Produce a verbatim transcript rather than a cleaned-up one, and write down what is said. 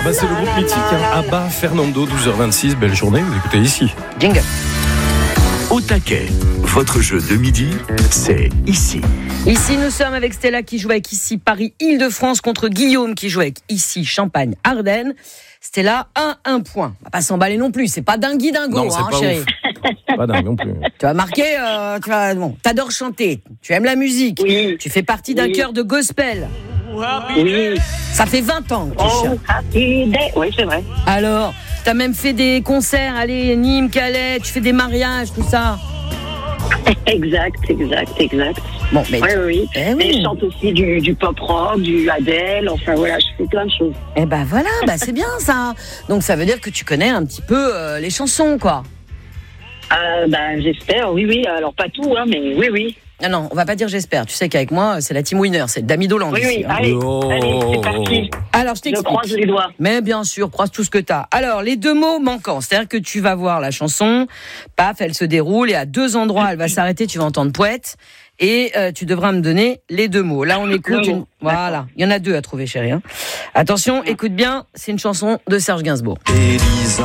bah, c'est le groupe mythique, hein. Abba, Fernando, douze heures vingt-six, belle journée, vous écoutez ici. Jingle. Au taquet, votre jeu de midi, c'est ici. Ici, nous sommes avec Stella qui joue avec ici Paris-Île-de-France contre Guillaume qui joue avec ici Champagne-Ardenne. Stella, un, un point. On va pas s'emballer non plus, c'est pas dingui dingo, Non, c'est hein, pas chérie. ouf. Pas dingue non plus. Tu vas marquer, euh, tu vas, bon, t'adores chanter, tu aimes la musique, Oui. tu fais partie d'un Oui. chœur de gospel. Oui. Ça fait vingt ans que tu Oh, chantes. happy day. Oui, c'est vrai. Alors, t'as même fait des concerts, allez, Nîmes, Calais, tu fais des mariages, tout ça. Exact, exact, exact. Bon, mais Oui, oui, oui. Eh oui. Et je chante aussi du, du pop rock, du Adele, enfin voilà, je fais plein de choses. eh ben voilà, bah c'est bien ça. Donc ça veut dire que tu connais un petit peu euh, les chansons, quoi. Euh, ben, j'espère, oui, oui. Alors, pas tout, hein, mais oui, oui. Non, non, on va pas dire j'espère. Tu sais qu'avec moi, c'est la team winner, c'est Dami Dolan. Oui, ici, oui. hein. Allez, Oh. allez, c'est parti. Alors, je Je t'explique. croise les doigts. Mais bien sûr, croise tout ce que t'as. Alors, les deux mots manquants, c'est-à-dire que tu vas voir la chanson, paf, elle se déroule, et à deux endroits, elle va s'arrêter, tu vas entendre poète, et euh, tu devras me donner les deux mots. Là, on écoute Le une... mot. Voilà, il y en a deux à trouver, chérie. Hein. Attention, écoute bien, c'est une chanson de Serge Gainsbourg. Élisa,